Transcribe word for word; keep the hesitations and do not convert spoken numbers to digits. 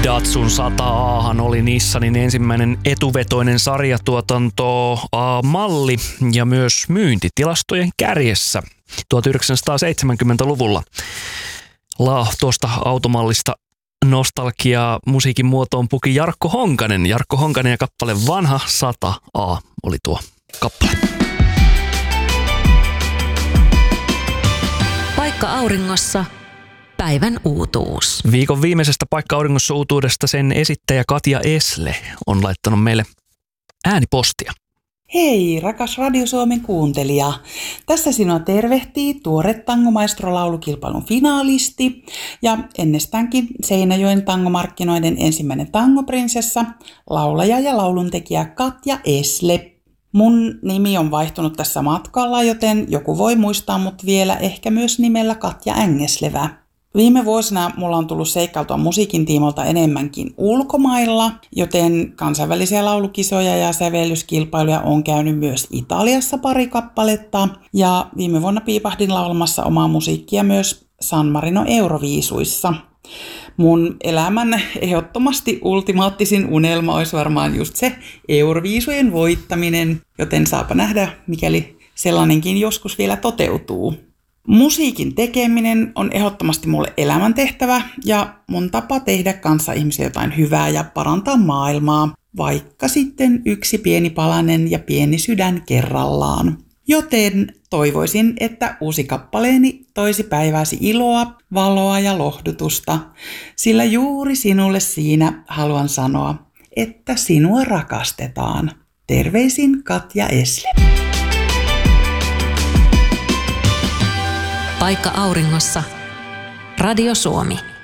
Datsun sata A:han oli Nissanin ensimmäinen etuvetoinen sarjatuotanto A-malli ja myös myyntitilastojen kärjessä tuhatyhdeksänsataaseitsemänkymmentäluvulla. La, tuosta automallista nostalgiaa musiikin muotoon puki Jarkko Honkanen. Jarkko Honkanen ja kappale Vanha sata A oli tuo kappale. Paikka auringossa. Päivän uutuus. Viikon viimeisestä Paikka auringossa -uutuudesta sen esittäjä Katja Esle on laittanut meille äänipostia. Hei, rakas Radio Suomen kuuntelija. Tässä sinua tervehtii tuore tangomaestro-laulukilpailun finaalisti ja ennestäänkin Seinäjoen tangomarkkinoiden ensimmäinen tangoprinsessa, laulaja ja lauluntekijä Katja Esle. Mun nimi on vaihtunut tässä matkalla, joten joku voi muistaa mut vielä ehkä myös nimellä Katja Ängeslevä. Viime vuosina mulla on tullut seikkailtua musiikin tiimolta enemmänkin ulkomailla, joten kansainvälisiä laulukisoja ja sävellyskilpailuja on käynyt myös Italiassa pari kappaletta. Ja viime vuonna piipahdin laulamassa omaa musiikkia myös San Marino Euroviisuissa. Mun elämän ehdottomasti ultimaattisin unelma olisi varmaan just se Euroviisujen voittaminen, joten saapa nähdä, mikäli sellainenkin joskus vielä toteutuu. Musiikin tekeminen on ehdottomasti mulle elämäntehtävä ja mun tapa tehdä kanssa ihmisiä jotain hyvää ja parantaa maailmaa, vaikka sitten yksi pieni palanen ja pieni sydän kerrallaan. Joten toivoisin, että uusi kappaleeni toisi päivääsi iloa, valoa ja lohdutusta, sillä juuri sinulle siinä haluan sanoa, että sinua rakastetaan. Terveisin Katja Esle. Paikka auringossa. Radio Suomi.